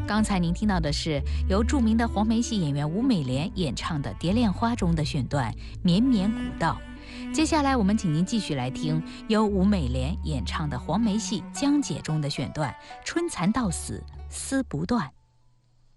刚才您听到的是由著名的黄梅戏演员吴美莲演唱的《蝶恋花》中的选段《绵绵古道》。接下来我们请您继续来听由吴美莲演唱的黄梅戏《江姐》中的选段《春蚕到死丝不断》。